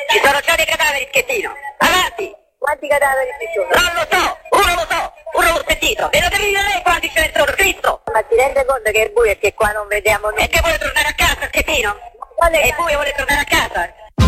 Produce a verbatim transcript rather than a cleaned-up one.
Ci sono già dei cadaveri, Schettino. Avanti. Quanti cadaveri ci sono? Non lo so, uno lo so, uno l'ho sentito. E lo devi dire lei quanti ce ne sono, Cristo. Ma ti rende conto che è buio e che qua non vediamo E niente? che vuole tornare a casa, Schettino? Quale E poi vuole tornare a casa.